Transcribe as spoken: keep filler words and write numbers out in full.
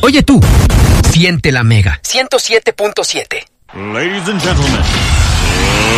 Oye tú, siente la Mega ciento siete punto siete. Ladies and gentlemen,